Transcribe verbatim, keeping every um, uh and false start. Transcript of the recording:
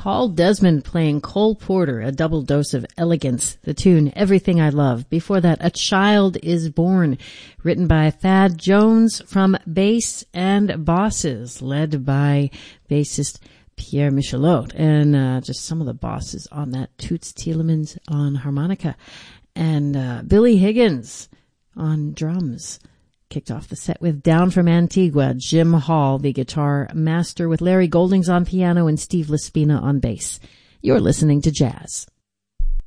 Paul Desmond playing Cole Porter, A Double Dose of Elegance, the tune Everything I Love. Before that, A Child is Born, written by Thad Jones from Bass and Bosses, led by bassist Pierre Michelot, and uh, just some of the bosses on that, Toots Thielemans on harmonica, and uh, Billy Higgins on drums. Kicked off the set with Down from Antigua, Jim Hall, the guitar master, with Larry Goldings on piano and Steve Laspina on bass. You're listening to Jazz.